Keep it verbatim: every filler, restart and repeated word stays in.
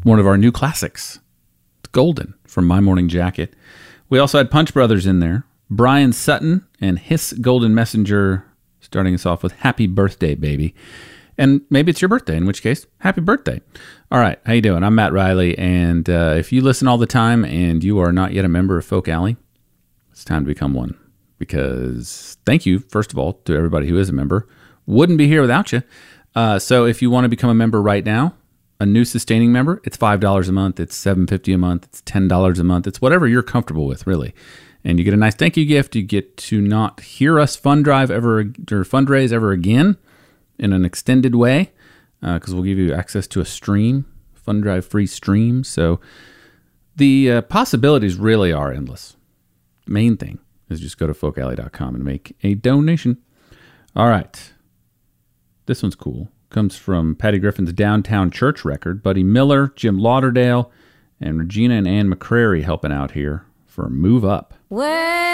one of our new classics. It's Golden from My Morning Jacket. We also had Punch Brothers in there. Brian Sutton and Hiss Golden Messenger starting us off with Happy Birthday, Baby. And maybe it's your birthday, in which case, happy birthday. All right, how you doing? I'm Matt Riley, and uh, if you listen all the time and you are not yet a member of Folk Alley, it's time to become one. Because thank you, first of all, to everybody who is a member. Wouldn't be here without you. Uh, so if you want to become a member right now, a new sustaining member, it's five dollars a month, it's seven dollars and fifty cents a month, it's ten dollars a month, it's whatever you're comfortable with, really. And you get a nice thank you gift. You get to not hear us fund drive ever or fundraise ever again in an extended way, because uh, we'll give you access to a stream, fund drive free stream. So the uh, possibilities really are endless. The main thing is just go to folk alley dot com and make a donation. All right. This one's cool. Comes from Patty Griffin's Downtown Church record. Buddy Miller, Jim Lauderdale, and Regina and Ann McCrary helping out here for Move Up. Well,